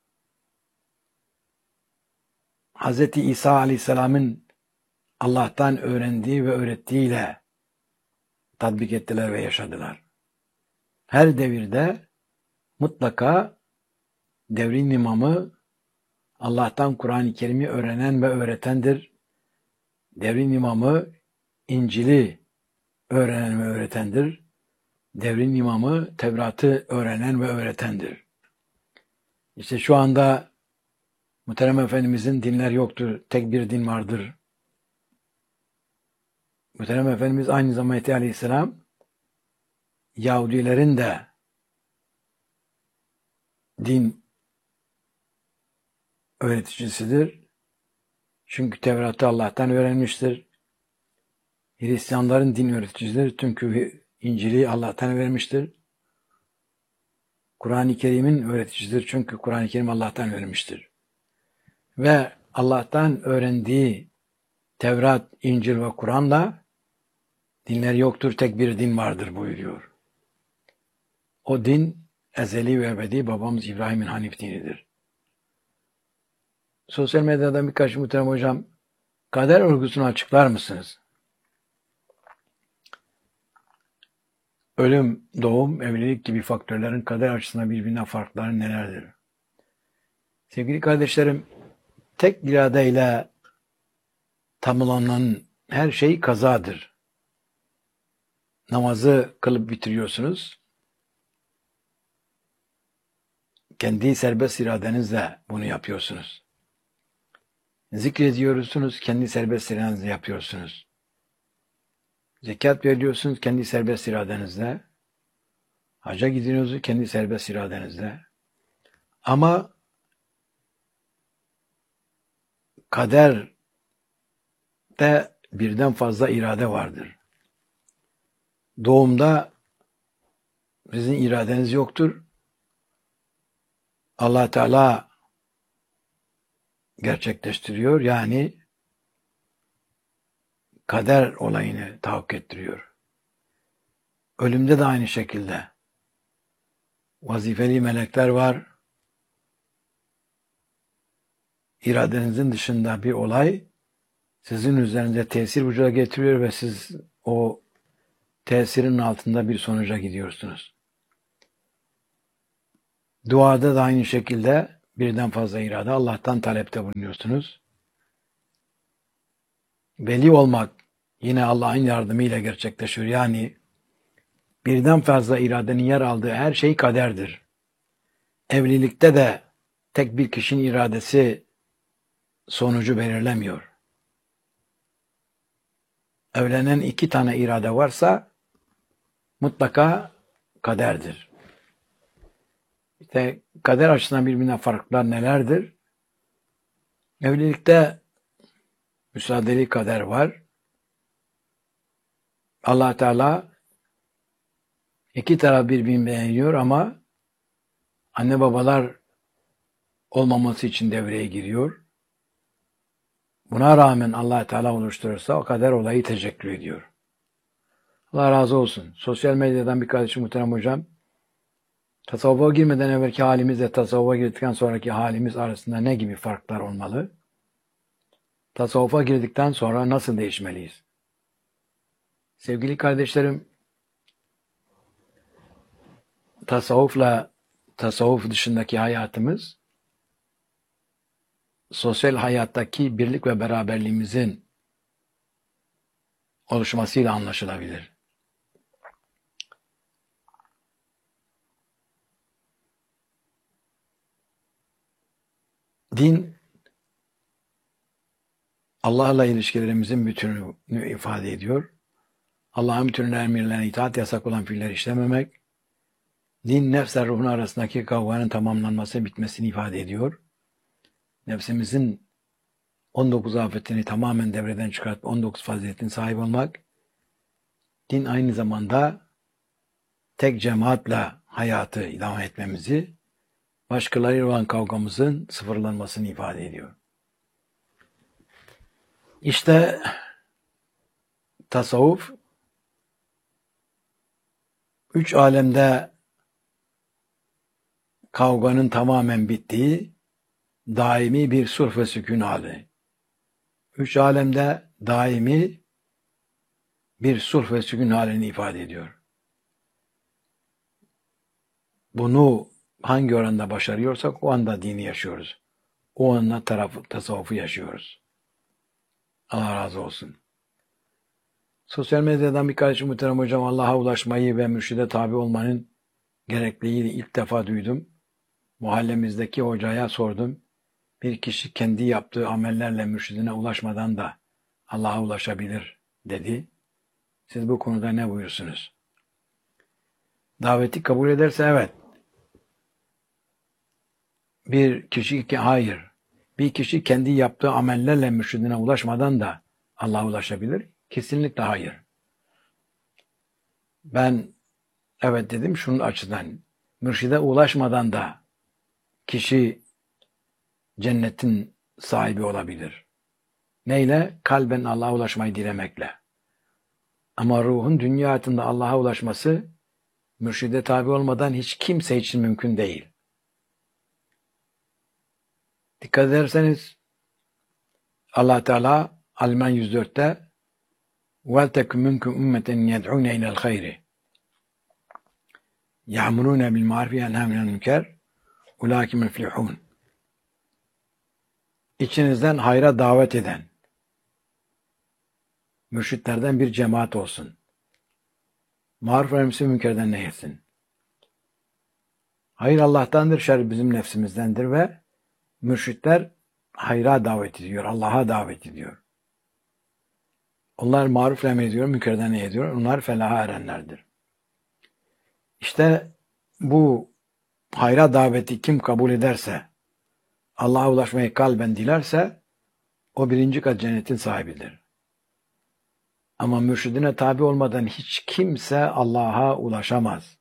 Hz. İsa Aleyhisselam'ın Allah'tan öğrendiği ve öğrettiğiyle tatbik ettiler ve yaşadılar. Her devirde mutlaka devrin imamı Allah'tan Kur'an-ı Kerim'i öğrenen ve öğretendir. Devrin imamı İncil'i öğrenen ve öğretendir. Devrin imamı Tevrat'ı öğrenen ve öğretendir. İşte şu anda Muhterem Efendimizin dinler yoktur, tek bir din vardır. Muhterem Efendimiz aynı zamanda Mehdi Aleyhisselam Yahudilerin de din öğreticisidir. Çünkü Tevrat'ı Allah'tan öğrenmiştir. Hristiyanların din öğreticisidir. Çünkü İncil'i Allah'tan vermiştir. Kur'an-ı Kerim'in öğreticisidir. Çünkü Kur'an-ı Kerim Allah'tan vermiştir. Ve Allah'tan öğrendiği Tevrat, İncil ve Kur'an'la dinler yoktur, tek bir din vardır buyuruyor. O din ezeli ve ebedi babamız İbrahim'in Hanif dinidir. Sosyal medyada birkaç muhterem hocam, kader olgusunu açıklar mısınız? Ölüm, doğum, evlilik gibi faktörlerin kader açısından birbirinden farkları nelerdir? Sevgili kardeşlerim, tek iradeyle tamamlanan her şey kazadır. Namazı kılıp bitiriyorsunuz. Kendi serbest iradenizle bunu yapıyorsunuz. Zikrediyorsunuz, kendi serbest iradenizle yapıyorsunuz. Zekat veriyorsunuz, kendi serbest iradenizle. Hacca gidiyorsunuz, kendi serbest iradenizle. Ama kaderde birden fazla irade vardır. Doğumda sizin iradeniz yoktur. Allah Teala gerçekleştiriyor. Yani kader olayını tahakkuk ettiriyor. Ölümde de aynı şekilde. Vazifeli melekler var. İradenizin dışında bir olay sizin üzerinize tesir vücuda getiriyor ve siz o tesirin altında bir sonuca gidiyorsunuz. Duada da aynı şekilde birden fazla irade. Allah'tan talepte bulunuyorsunuz. Veli olmak yine Allah'ın yardımıyla gerçekleşiyor. Yani birden fazla iradenin yer aldığı her şey kaderdir. Evlilikte de tek bir kişinin iradesi sonucu belirlemiyor. Evlenen 2 tane irade varsa mutlaka kaderdir. İşte kader açısından birbirine farklar nelerdir? Evlilikte müsaadeli kader var. Allah Teala 2 taraf birbirini beğeniyor ama anne babalar olmaması için devreye giriyor. Buna rağmen Allah Teala oluşturursa o kader olayı teşekkür ediyor. Allah razı olsun. Sosyal medyadan bir kardeşim muhterem hocam, tasavvufa girmeden evvelki halimizle tasavvufa girdikten sonraki halimiz arasında ne gibi farklar olmalı? Tasavvufa girdikten sonra nasıl değişmeliyiz? Sevgili kardeşlerim, tasavvuf dışındaki hayatımız, sosyal hayattaki birlik ve beraberliğimizin oluşmasıyla anlaşılabilir. Din, Allah'la ilişkilerimizin bütününü ifade ediyor. Allah'ın bütün emirlerine itaat, yasak olan fiilleri işlememek, din, nefsle ruhun arasındaki kavganın tamamlanması, bitmesini ifade ediyor. Nefsimizin 19 afetini tamamen devreden çıkartıp 19 faziletin sahip olmak, din aynı zamanda tek cemaatle hayatı idame etmemizi, başkalarıyla olan kavgamızın sıfırlanmasını ifade ediyor. İşte tasavvuf, 3 alemde kavganın tamamen bittiği daimi bir sulh ve sükun hali. 3 alemde daimi bir sulh ve sükun halini ifade ediyor. Bunu hangi oranda başarıyorsak o anda dini yaşıyoruz. O anda tasavvufu yaşıyoruz. Allah razı olsun. Sosyal medyadan bir kardeşim muhterem hocam, Allah'a ulaşmayı ve mürşide tabi olmanın gerekliliğini ilk defa duydum. Mahallemizdeki hocaya sordum. Bir kişi kendi yaptığı amellerle mürşidine ulaşmadan da Allah'a ulaşabilir dedi. Siz bu konuda ne buyursunuz? Daveti kabul ederse evet. Hayır. Bir kişi kendi yaptığı amellerle mürşidine ulaşmadan da Allah'a ulaşabilir. Kesinlikle hayır. Ben evet dedim şunun açıdan. Mürşide ulaşmadan da kişi cennetin sahibi olabilir. Neyle? Kalben Allah'a ulaşmayı dilemekle. Ama ruhun dünya hayatında Allah'a ulaşması mürşide tabi olmadan hiç kimse için mümkün değil. Dikkat ederseniz Allah Teala Al-İmran 104'te وَلْتَكُمْ مِنْكُمْ اُمَّةً يَدْعُونَ اِلَى الْخَيْرِ يَعْمُرُونَ بِالْمَعْرُفِ وَيَنْهَوْنَ عَنِ الْمُنكَرِ اُولَٰئِكَ مُفْلِحُونَ. İçinizden hayra davet eden mürşitlerden bir cemaat olsun. Maruf ve emsi münkerden nehyesin. Hayır Allah'tandır, şer bizim nefsimizdendir ve mürşitler hayra davet ediyor, Allah'a davet ediyor. Onlar marufla emrediyor, münkerden nehyediyor. Onlar felaha erenlerdir. İşte bu hayra daveti kim kabul ederse, Allah'a ulaşmayı kalben dilerse, o 1. kat cennetin sahibidir. Ama mürşidine tabi olmadan hiç kimse Allah'a ulaşamaz.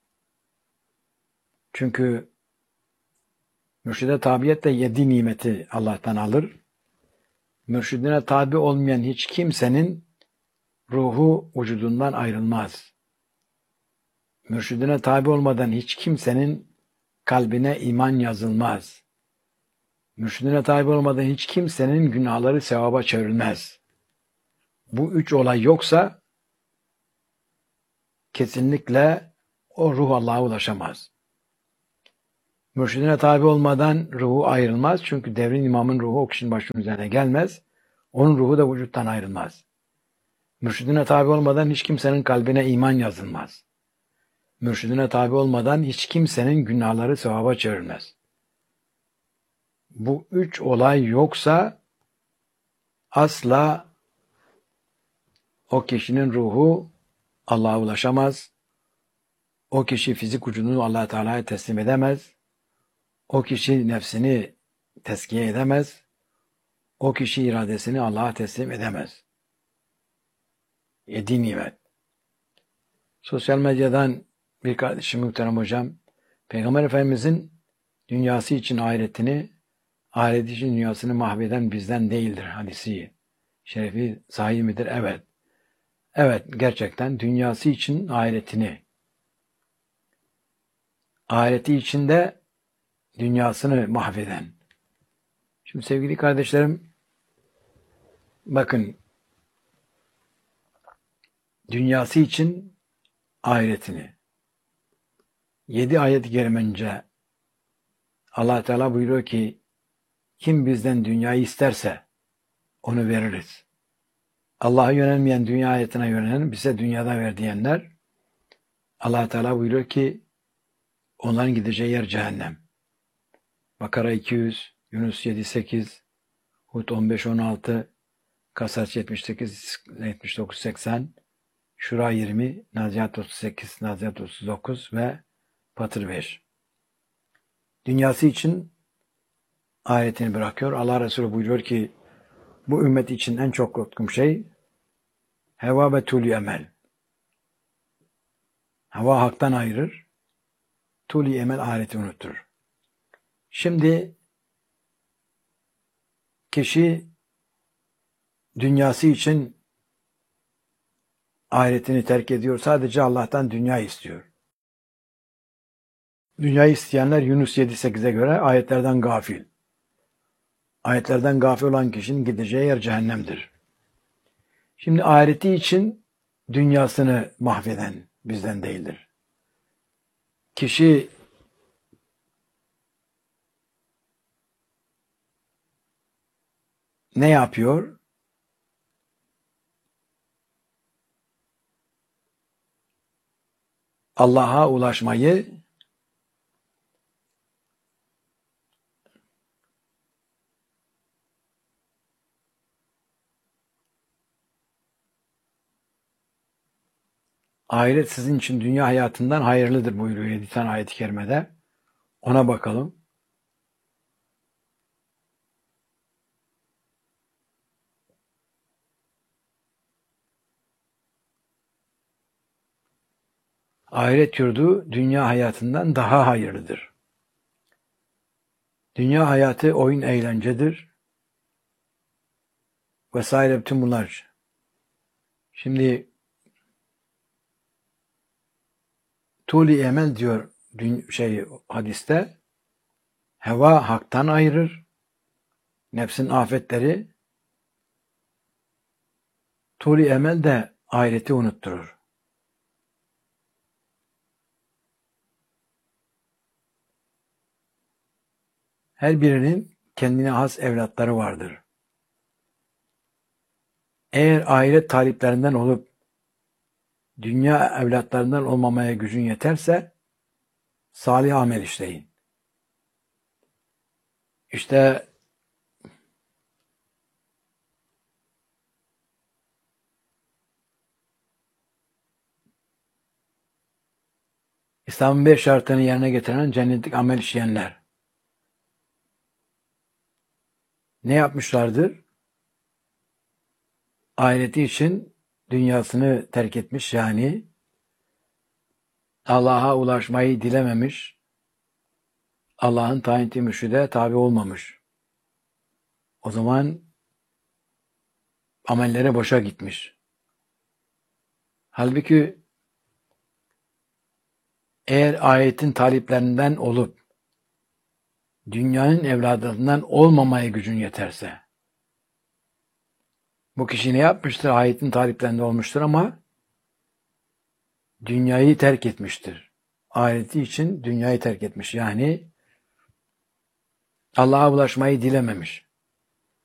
Çünkü mürşide tabiyet de 7 nimeti Allah'tan alır. Mürşidine tabi olmayan hiç kimsenin ruhu vücudundan ayrılmaz. Mürşidine tabi olmadan hiç kimsenin kalbine iman yazılmaz. Mürşidine tabi olmadan hiç kimsenin günahları sevaba çevrilmez. Bu 3 olay yoksa kesinlikle o ruh Allah'a ulaşamaz. Mürşidine tabi olmadan ruhu ayrılmaz. Çünkü devrin imamın ruhu o kişinin başının üzerine gelmez. Onun ruhu da vücuttan ayrılmaz. Mürşidine tabi olmadan hiç kimsenin kalbine iman yazılmaz. Mürşidine tabi olmadan hiç kimsenin günahları sevaba çevrilmez. Bu üç olay yoksa asla o kişinin ruhu Allah'a ulaşamaz. O kişi fizik vücudunu Allah Teala'ya teslim edemez. O kişi nefsini tezkiye edemez. O kişi iradesini Allah'a teslim edemez. 7 nimet. Sosyal medyadan bir kardeşim muhterem hocam, Peygamber Efendimizin dünyası için ahiretini, ahiret için dünyasını mahveden bizden değildir hadisi. Şerefi sahih midir? Evet. Evet, gerçekten dünyası için ahiretini, ahireti içinde dünyasını mahveden. Şimdi sevgili kardeşlerim, bakın, dünyası için ahiretini. 7 ayet-i kerimence Allah Teala buyuruyor ki, kim bizden dünyayı isterse onu veririz. Allah'a yönelmeyen, dünya hayatına yönelen, bize dünyada ver diyenler, Allah Teala buyuruyor ki, onların gideceği yer cehennem. Bakara 200, Yunus 7-8, Hud 15-16, Kasas 78-79-80, Şura 20, Nazihat 38, Nazihat 39 ve Fatır 5. Dünyası için ahiretini bırakıyor. Allah Resulü buyuruyor ki, bu ümmet için en çok korktuğum şey heva ve tuli emel. Heva haktan ayırır, tuli emel ahireti unutturur. Şimdi kişi dünyası için ahiretini terk ediyor. Sadece Allah'tan dünya istiyor. Dünyayı isteyenler Yunus 7-8'e göre ayetlerden gafil. Ayetlerden gafil olan kişinin gideceği yer cehennemdir. Şimdi ahireti için dünyasını mahveden bizden değildir. Kişi ne yapıyor? Allah'a ulaşmayı ahiret sizin için dünya hayatından hayırlıdır buyuruyor 7 tane ayet-i kerimede. Ona bakalım. Ahiret yurdu dünya hayatından daha hayırlıdır. Dünya hayatı oyun eğlencedir. Vesaire bütün bunlar. Şimdi tuli emel diyor hadiste, heva haktan ayırır, nefsin afetleri, tuli emel de ahireti unutturur. Her birinin kendine has evlatları vardır. Eğer ahiret taliplerinden olup dünya evlatlarından olmamaya gücün yeterse salih amel işleyin. İşte İslam'ın 5 şartını yerine getiren cennetlik amel işleyenler ne yapmışlardır? Ahireti için dünyasını terk etmiş, yani Allah'a ulaşmayı dilememiş, Allah'ın tayin ettiği mürşide tabi olmamış. O zaman amelleri boşa gitmiş. Halbuki eğer ayetin taliplerinden olup dünyanın evladından olmamaya gücün yeterse, bu kişi ne yapmıştır? Ayetin taliplerinde olmuştur ama dünyayı terk etmiştir. Ahireti için dünyayı terk etmiş. Yani Allah'a ulaşmayı dilememiş.